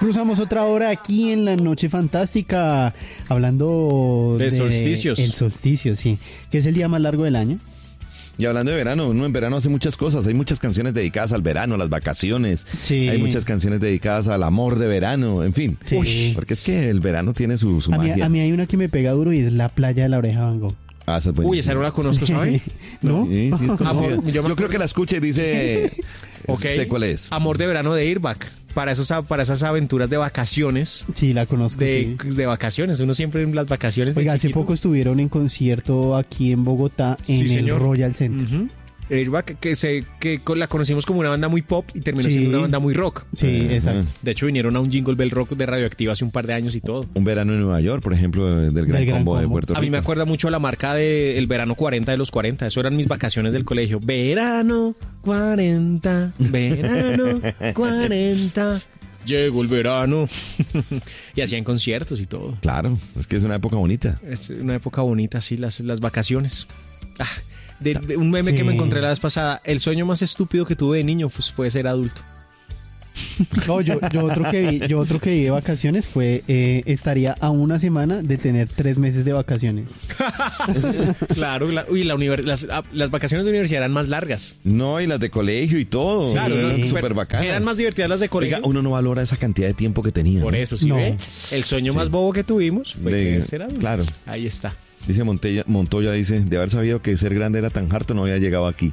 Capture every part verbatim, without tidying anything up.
Cruzamos otra hora aquí en la Noche Fantástica, hablando de, de solsticios. El solsticio, sí, que es el día más largo del año. Y hablando de verano, uno en verano hace muchas cosas. Hay muchas canciones dedicadas al verano, a las vacaciones. Sí. Hay muchas canciones dedicadas al amor de verano, en fin. Sí. Uy, porque es que el verano tiene su, su A mí, magia. a mí hay una que me pega duro y es La playa de la oreja de Van Gogh. Ah, esa es buenísima. Uy, esa no la conozco, ¿sabe? ¿No? Sí, sí, es conocida. Amor, yo me yo creo que la escucha y dice... Ok. Sé cuál es. Amor de verano de Airbag. Para, esos, para esas aventuras de vacaciones. Sí, la conozco, De, sí. de vacaciones. Uno siempre en las vacaciones de Oiga, hace chiquito. poco estuvieron en concierto aquí en Bogotá, en Sí, el señor. Royal Center. Ujú. Airbag, que, se, que con- la conocimos como una banda muy pop y terminó Sí. siendo una banda muy rock. Sí, Ajá. exacto. De hecho, vinieron a un Jingle Bell Rock de Radioactiva hace un par de años y todo. Un verano en Nueva York, por ejemplo, del Gran, Gran Combo de Combo. Puerto Rico. A mí me acuerda mucho la marca de el verano cuarenta de los cuarenta. Eso eran mis vacaciones del colegio. Verano cuarenta, verano cuarenta. Llegó el verano. Y hacían conciertos y todo. Claro, es que es una época bonita. Es una época bonita, sí, las, las vacaciones. Ah, de, de un meme Sí. que me encontré la vez pasada. El sueño más estúpido que tuve de niño pues, fue ser adulto. No, yo, yo otro que vi, yo otro que vi de vacaciones fue eh, estaría a una semana de tener tres meses de vacaciones. Claro, la, uy, la univer- las, ah, las vacaciones de universidad eran más largas. No, y las de colegio y todo. Claro, eran no, súper pero bacanas. eran más divertidas las de colegio. Oiga, uno no valora esa cantidad de tiempo que tenía. Por ¿no? eso, ¿sí No. ve? El sueño Sí. más bobo que tuvimos fue De- querer ser adulto. claro. Ahí está. Dice Montoya, Montoya, dice, de haber sabido que ser grande era tan harto, no había llegado aquí.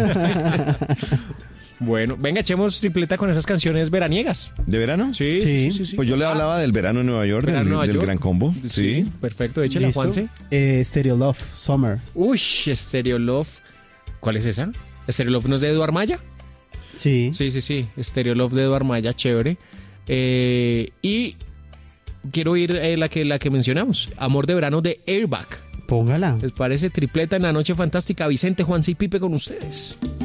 Bueno, venga, echemos tripleta con esas canciones veraniegas. ¿De verano? Sí, Sí. sí, sí. sí. Pues yo le Ah, hablaba del verano en Nueva York, verano del, en Nueva del York. Gran Combo. Sí, Sí. perfecto. Échela, ¿Listo? Juanse. Eh, Stereo Love, Summer. Uy, Stereo Love. ¿Cuál es esa? ¿Stereo Love no es de Eduard Maya? Sí. Sí, sí, sí. Stereo Love de Eduard Maya, chévere. Eh, y quiero oír eh, la, que, la que mencionamos. Amor de verano de Airbag. Póngala. ¿Les parece? Tripleta en la Noche Fantástica. Vicente, Juanse y Pipe con ustedes.